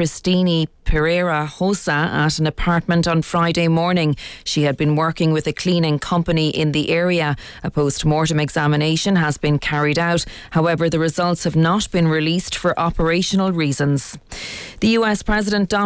Christine Pereira Hosa at an apartment on Friday morning. She had been working with a cleaning company in the area. A post-mortem examination has been carried out. However, the results have not been released for operational reasons. The US President Donald